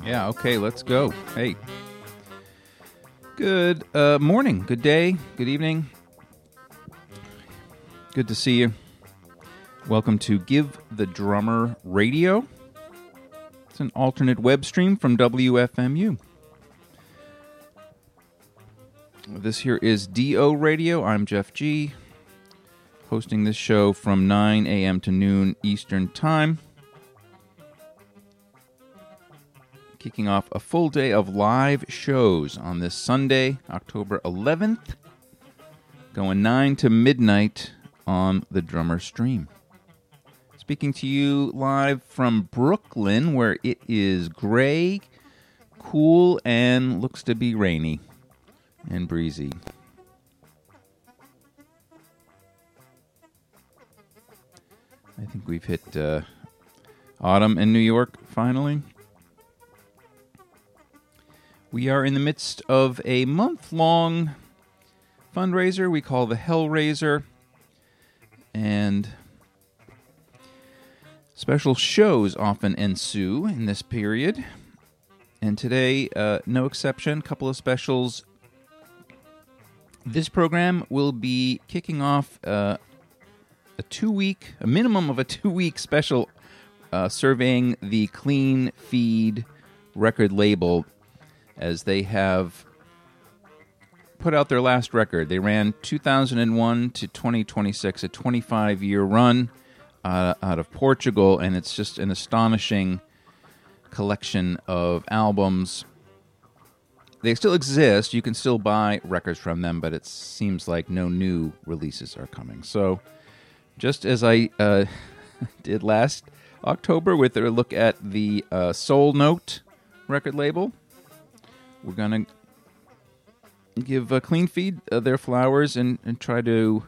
Yeah, okay, let's go. Hey. Good morning, good day, good evening. Good to see you. Welcome to Give the Drummer Radio. It's an alternate web stream from WFMU. This here is DO Radio. I'm Jeff G., hosting this show from 9 a.m. to noon Eastern Time. Kicking off a full day of live shows on this Sunday, October 11th, going 9 to midnight on the Drummer Stream. Speaking to you live from Brooklyn, where it is gray, cool, and looks to be rainy and breezy. I think we've hit autumn in New York, finally. We are in the midst of a month-long fundraiser we call the Hellraiser, and special shows often ensue in this period. And today, no exception, a couple of specials. This program will be kicking off a minimum of a 2-week special surveying the Clean Feed record label, as they have put out their last record. They ran 2001 to 2026, a 25-year run out of Portugal, and it's just an astonishing collection of albums. They still exist. You can still buy records from them, but it seems like no new releases are coming. So, just as I did last October with a look at the Soul Note record label, we're going to give Clean Feed their flowers and try to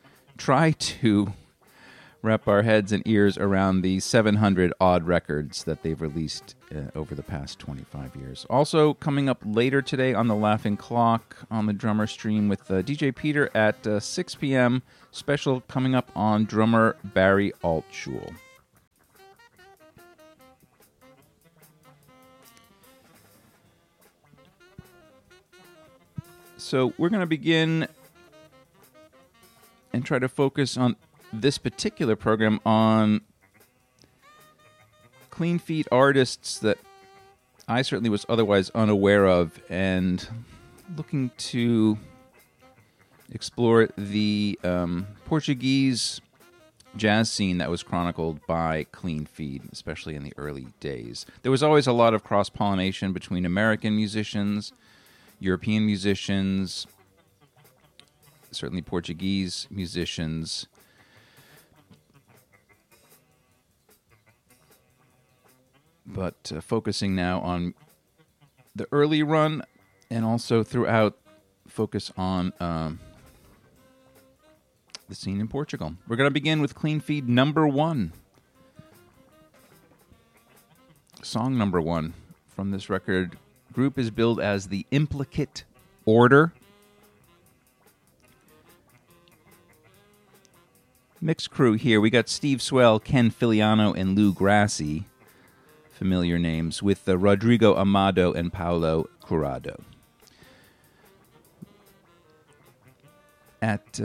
wrap our heads and ears around the 700 odd records that they've released over the past 25 years. Also, coming up later today on the Laughing Clock on the Drummer Stream with DJ Peter at 6 p.m. Special coming up on drummer Barry Altschul. So we're going to begin and try to focus on this particular program on Clean Feed artists that I certainly was otherwise unaware of, and looking to explore the Portuguese jazz scene that was chronicled by Clean Feed, especially in the early days. There was always a lot of cross-pollination between American musicians, European musicians, certainly Portuguese musicians. But focusing now on the early run, and also throughout, focus on the scene in Portugal. We're going to begin with Clean Feed number 1. Song number 1 from this record. Group is billed as the Implicate Order. Mixed crew here. We got Steve Swell, Ken Filiano, and Lou Grassi. Familiar names, with Rodrigo Amado and Paulo Curado. At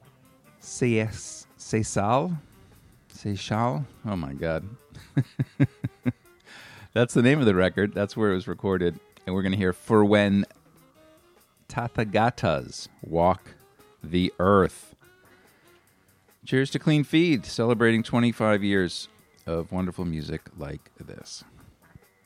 Seixal? Oh my God. That's the name of the record. That's where it was recorded. And we're going to hear For When Tathagatas Walk the Earth. Cheers to Clean Feed, celebrating 25 years of wonderful music like this.